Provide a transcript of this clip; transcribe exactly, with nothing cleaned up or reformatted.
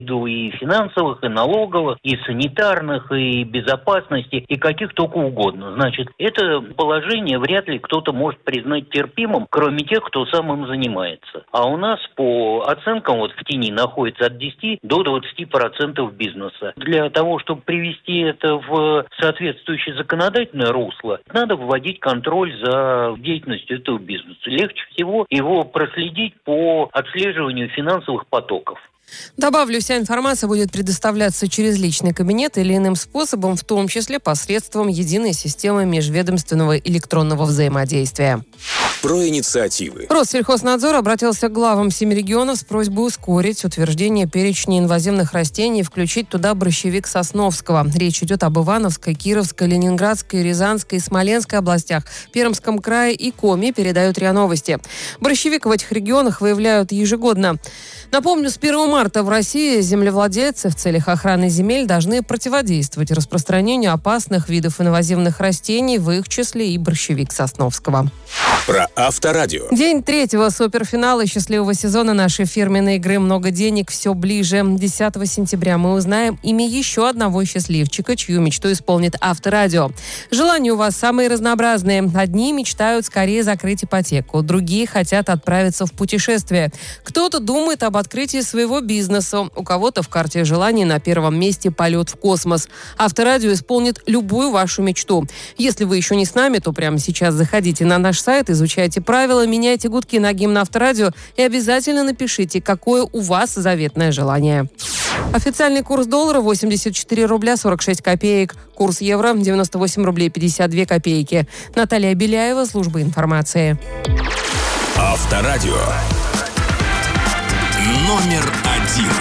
и финансовых, и налоговых, и санитарных, и безопасности, и каких только угодно. Значит, это положение вряд ли кто-то может признать терпимым, кроме тех, кто сам им занимается. А у нас по оценкам вот в тени находится от десяти до двадцати процентов бизнеса. Для того, чтобы привести это в соответствующее законодательное русло, надо вводить контроль за деятельностью этого бизнеса. Легче всего его проследить по отслеживанию финансовых потоков. Добавлю, вся информация будет предоставляться через личный кабинет или иным способом, в том числе посредством единой системы межведомственного электронного взаимодействия. Про инициативы. Россельхознадзор обратился к главам семи регионов с просьбой ускорить утверждение перечня инвазивных растений и включить туда борщевик Сосновского. Речь идет об Ивановской, Кировской, Ленинградской, Рязанской и Смоленской областях, Пермском крае и Коми, передают РИА Новости. Борщевик в этих регионах выявляют ежегодно. Напомню, с первого марта в России землевладельцы в целях охраны земель должны противодействовать распространению опасных видов инвазивных растений, в их числе и борщевик Сосновского. Про Авторадио. День третьего суперфинала счастливого сезона нашей фирменной игры «Много денег» все ближе. десятого сентября мы узнаем имя еще одного счастливчика, чью мечту исполнит Авторадио. Желания у вас самые разнообразные. Одни мечтают скорее закрыть ипотеку, другие хотят отправиться в путешествие. Кто-то думает об открытии своего бизнеса, у кого-то в карте желаний на первом месте полет в космос. Авторадио исполнит любую вашу мечту. Если вы еще не с нами, то прямо сейчас заходите на наш сайт, изучайте правила, меняйте гудки на гимн Авторадио и обязательно напишите, какое у вас заветное желание. Официальный курс доллара восемьдесят четыре рубля сорок шесть копеек. Курс евро девяносто восемь рублей пятьдесят две копейки. Наталья Беляева, служба информации. Авторадио. Номер один.